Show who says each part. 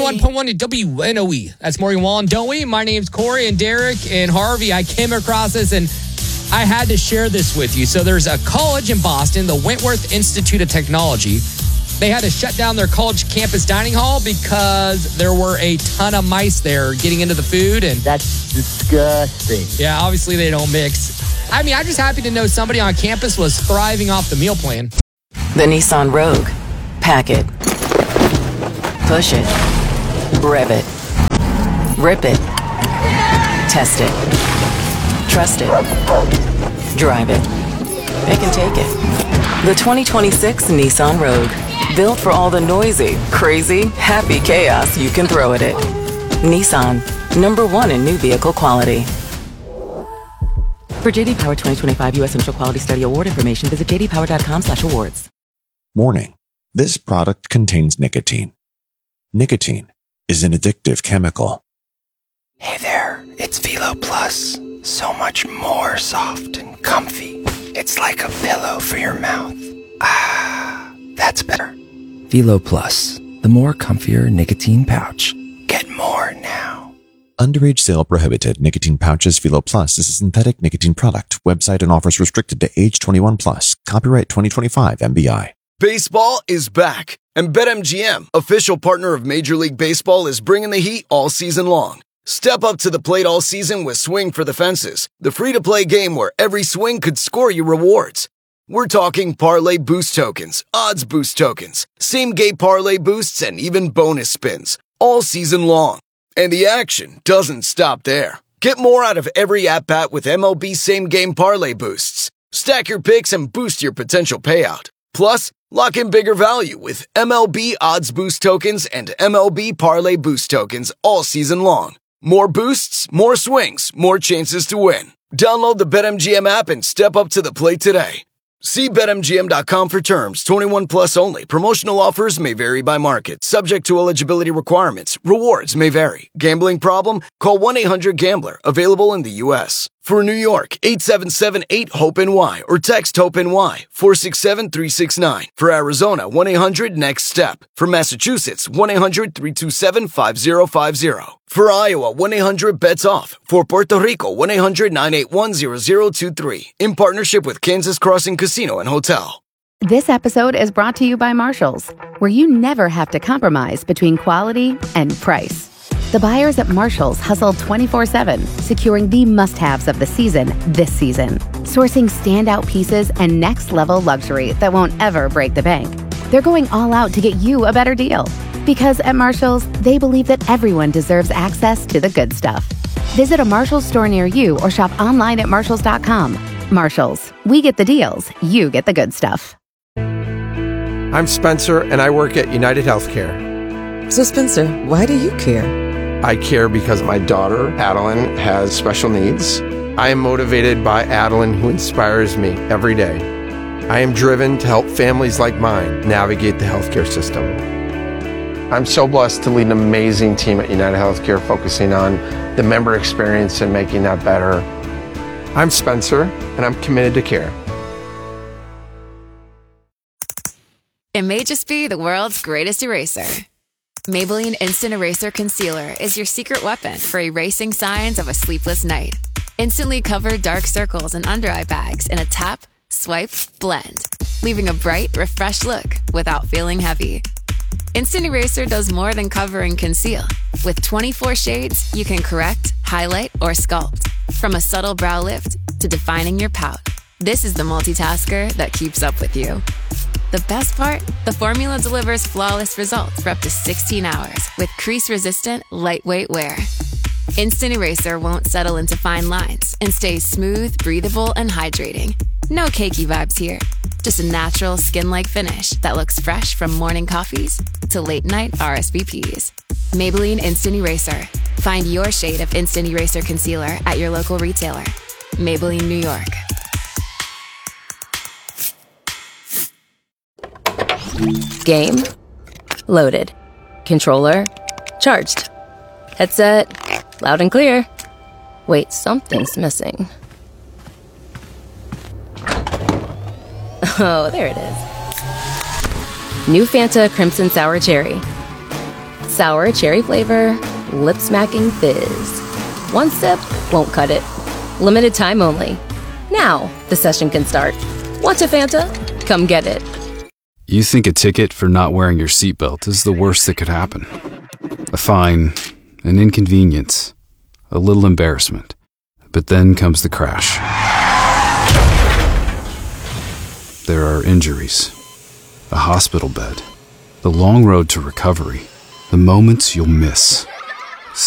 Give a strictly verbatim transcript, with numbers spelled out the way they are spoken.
Speaker 1: oh one point one W N O E. That's Morgan Wallen, don't we? My name's Corey and Derek and Harvey. I came across this and I had to share this with you. So there's a college in Boston, the Wentworth Institute of Technology. They had to shut down their college campus dining hall because there were a ton of mice there getting into the food. And
Speaker 2: that's disgusting.
Speaker 1: Yeah, obviously they don't mix. I mean, I'm just happy to know somebody on campus was thriving off the meal plan.
Speaker 3: The Nissan Rogue. Pack it. Push it. Rev it. Rip it. Test it. Trust it. Drive it. It can take it. The twenty twenty-six Nissan Rogue. Built for all the noisy, crazy, happy chaos you can throw at it. Nissan. Number one in new vehicle quality. For J D Power twenty twenty-five U S Initial Quality Study Award information, visit j d power dot com slash awards.
Speaker 4: Warning. This product contains nicotine. Nicotine is an addictive chemical.
Speaker 5: Hey there, it's Velo Plus. So much more soft and comfy. It's like a pillow for your mouth. Ah, that's better. Velo Plus, the more comfier nicotine pouch. Get more now.
Speaker 4: Underage sale prohibited. Nicotine pouches. Velo Plus is a synthetic nicotine product. Website and offers restricted to age twenty-one plus. Copyright twenty twenty-five M B I.
Speaker 6: Baseball is back, and BetMGM, official partner of Major League Baseball, is bringing the heat all season long. Step up to the plate all season with Swing for the Fences, the free-to-play game where every swing could score you rewards. We're talking parlay boost tokens, odds boost tokens, same-game parlay boosts, and even bonus spins, all season long. And the action doesn't stop there. Get more out of every at-bat with M L B same-game parlay boosts. Stack your picks and boost your potential payout. Plus, lock in bigger value with M L B odds boost tokens and M L B parlay boost tokens all season long. More boosts, more swings, more chances to win. Download the BetMGM app and step up to the plate today. See Bet M G M dot com for terms. twenty-one plus only. Promotional offers may vary by market. Subject to eligibility requirements. Rewards may vary. Gambling problem? Call one eight hundred gambler. Available in the U S For New York, eight seven seven eight hope N Y or text HOPE-NY four six seven three six nine. For Arizona, one eight hundred next step. For Massachusetts, one eight hundred three two seven five zero five zero. For Iowa, one eight hundred bets off. For Puerto Rico, one eight hundred nine eight one zero zero two three. In partnership with Kansas Crossing Casino and Hotel.
Speaker 7: This episode is brought to you by Marshalls, where you never have to compromise between quality and price. The buyers at Marshalls hustle twenty-four seven, securing the must-haves of the season this season. Sourcing standout pieces and next-level luxury that won't ever break the bank. They're going all out to get you a better deal. Because at Marshalls, they believe that everyone deserves access to the good stuff. Visit a Marshalls store near you or shop online at marshalls dot com. Marshalls, we get the deals, you get the good stuff.
Speaker 8: I'm Spencer, and I work at United Healthcare.
Speaker 9: So Spencer, why do you care?
Speaker 8: I care because my daughter, Adeline, has special needs. I am motivated by Adeline, who inspires me every day. I am driven to help families like mine navigate the healthcare system. I'm so blessed to lead an amazing team at United Healthcare focusing on the member experience and making that better. I'm Spencer, and I'm committed to care.
Speaker 10: It may just be the world's greatest eraser. Maybelline Instant Eraser Concealer is your secret weapon for erasing signs of a sleepless night. Instantly cover dark circles and under-eye bags in a tap, swipe, blend, leaving a bright, refreshed look without feeling heavy. Instant Eraser does more than cover and conceal. With twenty-four shades, you can correct, highlight, or sculpt. From a subtle brow lift to defining your pout, this is the multitasker that keeps up with you. The best part? The formula delivers flawless results for up to sixteen hours with crease-resistant, lightweight wear. Instant Eraser won't settle into fine lines and stays smooth, breathable, and hydrating. No cakey vibes here. Just a natural skin-like finish that looks fresh from morning coffees to late-night R S V Ps. Maybelline Instant Eraser. Find your shade of Instant Eraser Concealer at your local retailer. Maybelline, New York.
Speaker 11: Game loaded. Controller charged. Headset loud and clear. Wait, something's missing. Oh, there it is. New Fanta Crimson Sour Cherry. sour cherry flavor, lip-smacking fizz. One sip won't cut it. Limited time only. Now, the session can start. Want a Fanta? Come get it.
Speaker 12: You think a ticket for not wearing your seatbelt is the worst that could happen. A fine, an inconvenience, a little embarrassment. But then comes the crash. There are injuries, a hospital bed, the long road to recovery, the moments you'll miss.